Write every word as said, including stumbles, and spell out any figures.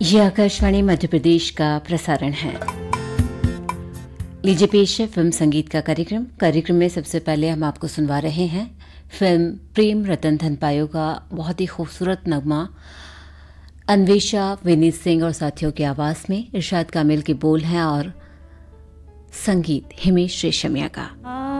ये आकाशवाणी मध्य प्रदेश का प्रसारण है। लीजिए पेश है फिल्म संगीत का कार्यक्रम। कार्यक्रम में सबसे पहले हम आपको सुनवा रहे हैं फिल्म प्रेम रतन धन पायो का बहुत ही खूबसूरत नगमा अन्वेषा, विनीत सिंह और साथियों की आवाज में। इरशाद कामिल के बोल हैं और संगीत हिमेश रेशमिया का।